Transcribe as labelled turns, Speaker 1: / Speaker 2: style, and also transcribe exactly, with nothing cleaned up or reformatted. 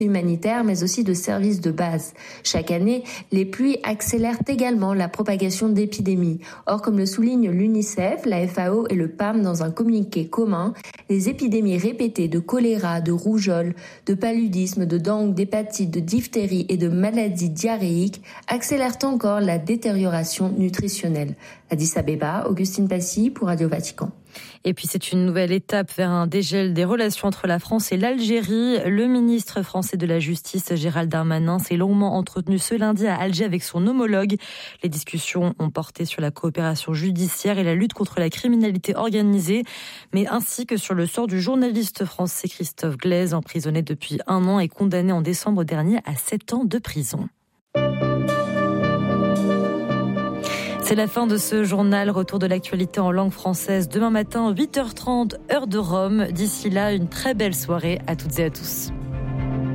Speaker 1: humanitaires, mais aussi de services de base. Chaque année, les pluies accélèrent également la propagation d'épidémies. Or, comme le souligne l'UNICEF, la F A O et le P A M dans un communiqué commun, les épidémies répétées de choléra, de rougeole, de paludisme, de dengue, d'hépatite, de diphtérie et de maladies diarrhéiques accélèrent encore la détérioration nutritionnelle. Addis Abeba, Augustine Passy pour Radio Vatican.
Speaker 2: Et puis c'est une nouvelle étape vers un dégel des relations entre la France et l'Algérie. Le ministre français de la Justice, Gérald Darmanin, s'est longuement entretenu ce lundi à Alger avec son homologue. Les discussions ont porté sur la coopération judiciaire et la lutte contre la criminalité organisée, mais ainsi que sur le sort du journaliste français Christophe Glaise, emprisonné depuis un an et condamné en décembre dernier à sept ans de prison. C'est la fin de ce journal. Retour de l'actualité en langue française demain matin, huit heures trente, heure de Rome. D'ici là, une très belle soirée à toutes et à tous.